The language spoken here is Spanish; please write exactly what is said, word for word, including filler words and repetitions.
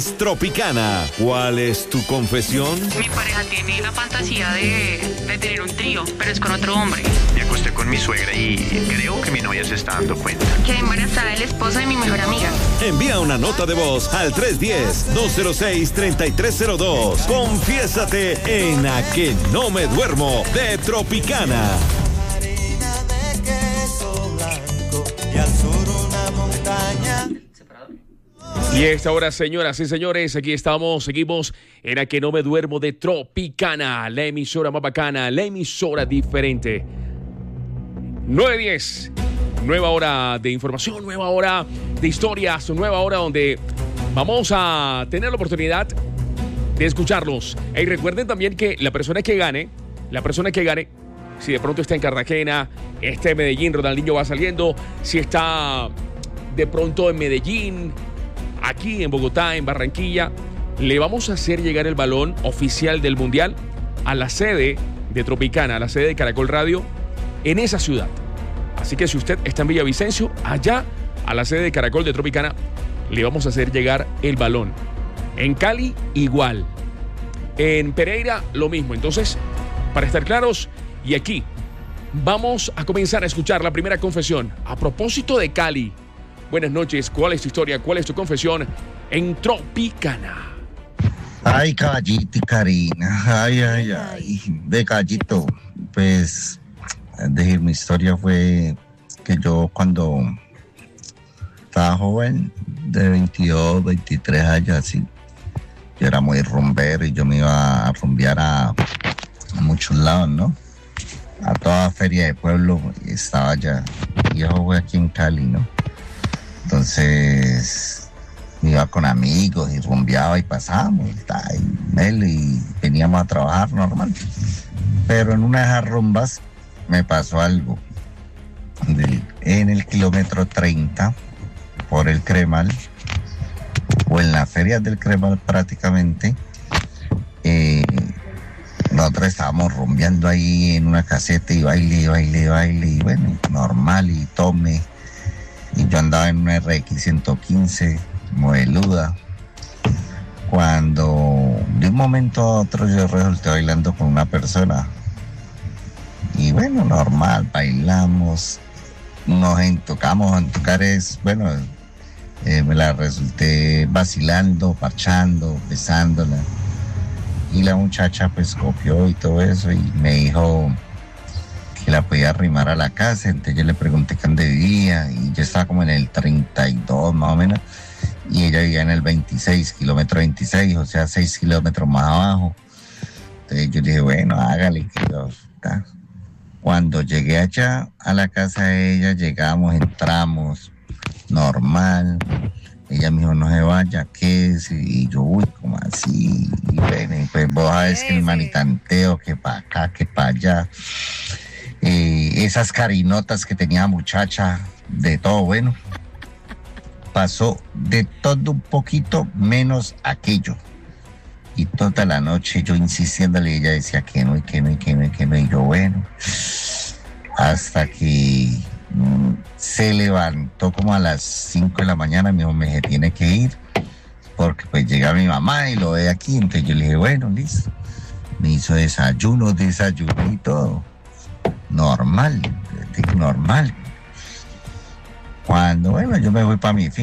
Tropicana. ¿Cuál es tu confesión? Mi pareja tiene la fantasía de, de tener un trío, pero es con otro hombre. Me acosté con mi suegra y creo que mi novia se está dando cuenta. Quedé embarazada de la esposa de mi mejor amiga. Envía una nota de voz al tres uno cero, dos cero seis, tres tres cero dos. Confiésate en A Que No Me Duermo de Tropicana. Harina de queso blanco y al sur una montaña. Y a esta hora, señoras y señores, aquí estamos, seguimos en A Que No Me Duermo de Tropicana, la emisora más bacana, la emisora diferente. nueve diez, nueva hora de información, nueva hora de historias, nueva hora donde vamos a tener la oportunidad de escucharlos. Y recuerden también que la persona que gane, la persona que gane, si de pronto está en Cartagena, está en Medellín, Ronaldinho va saliendo, si está de pronto en Medellín, aquí en Bogotá, en Barranquilla, le vamos a hacer llegar el balón oficial del Mundial a la sede de Tropicana, a la sede de Caracol Radio, en esa ciudad. Así que si usted está en Villavicencio, allá a la sede de Caracol de Tropicana, le vamos a hacer llegar el balón. En Cali, igual. En Pereira, lo mismo. Entonces, para estar claros, y aquí vamos a comenzar a escuchar la primera confesión. A propósito de Cali, buenas noches, ¿cuál es tu historia? ¿Cuál es tu confesión en Tropicana? Ay, caballito y Karina, ay, ay, ay, de caballito, pues, decir, mi historia fue que yo cuando estaba joven, de veintidós, veintitrés años así, yo era muy rumbero y yo me iba a rumbear a, a muchos lados, ¿no? A toda feria de pueblo, y estaba allá, y eso fue aquí en Cali, ¿no? Entonces me iba con amigos y rumbeaba y pasábamos y, él, y veníamos a trabajar normal. Pero en una de esas rumbas me pasó algo. En el kilómetro treinta, por el Cremal, o en las ferias del Cremal prácticamente, eh, nosotros estábamos rumbeando ahí en una caseta y baile, baile, baile, y bueno, normal, y tome. Y yo andaba en una R X ciento quince, modeluda, cuando de un momento a otro yo resulté bailando con una persona. Y bueno, normal, bailamos, nos tocamos, en tocar es, bueno, eh, me la resulté vacilando, parchando, besándola. Y la muchacha pues copió y todo eso y me dijo que la podía arrimar a la casa. Entonces yo le pregunté que dónde vivía y yo estaba como en el treinta y dos más o menos y ella vivía en el veintiséis, kilómetro veintiséis, o sea seis kilómetros más abajo. Entonces yo dije, bueno, hágale que yo, ¿tá? Cuando llegué allá a la casa de ella, llegamos, entramos normal, ella me dijo no se vaya, quédese, y yo, uy, ¿cómo así? Y bueno, y pues vos sabes que el manitanteo, que para acá, que para allá. Eh, esas carinotas que tenía muchacha, de todo bueno, pasó de todo un poquito menos aquello. Y toda la noche yo insistiéndole, ella decía que no, y que no, y que no, y que no, y yo bueno, hasta que mmm, se levantó como a las cinco de la mañana, me dijo, me se tiene que ir, porque pues llega mi mamá y lo ve aquí. Entonces yo le dije, bueno, listo. Me hizo desayuno, desayuno y todo. Normal, normal. Cuando, bueno, yo me voy para mi fin.